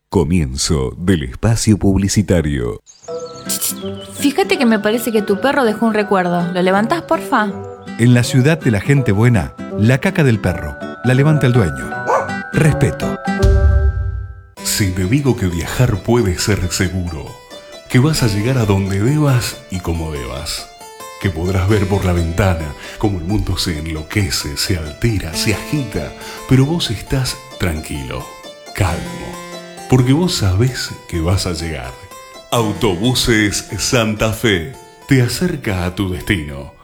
Comienzo del espacio publicitario. Fíjate que me parece que tu perro dejó un recuerdo. ¿Lo levantás, porfa? En la ciudad de la gente buena, la caca del perro la levanta el dueño. Respeto. Si te digo que viajar puede ser seguro, que vas a llegar a donde debas y como debas, que podrás ver por la ventana cómo el mundo se enloquece, se altera, se agita, pero vos estás tranquilo, calmo, porque vos sabés que vas a llegar. Autobuses Santa Fe te acerca a tu destino.